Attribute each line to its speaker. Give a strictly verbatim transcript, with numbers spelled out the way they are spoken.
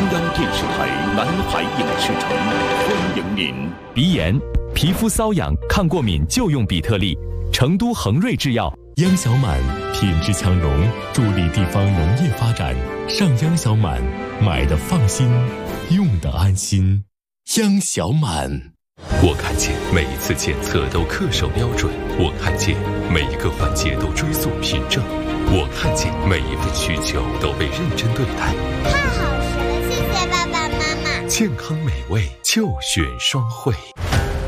Speaker 1: 央电视台南海影视城欢迎您。
Speaker 2: 鼻炎、皮肤瘙痒、抗过敏就用比特利。成都恒瑞制药。
Speaker 3: 央小满品质强融，助力地方农业发展。上央小满，买的放心，用的安心。央小满。
Speaker 4: 我看见每一次检测都恪守标准，我看见每一个环节都追溯凭证，我看见每一份需求都被认真对待。
Speaker 5: 太好吃了，谢谢爸爸妈妈。
Speaker 4: 健康美味就选双汇。